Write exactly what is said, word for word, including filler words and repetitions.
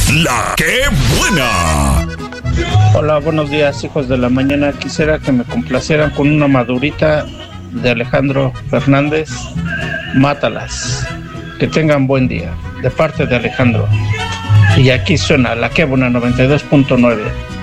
La que buena. Hola, buenos días, hijos de la mañana. Quisiera que me complacieran con una madurita de Alejandro Fernández. Mátalas. Que tengan buen día. De parte de Alejandro. Y aquí suena La que buena noventa y dos punto nueve.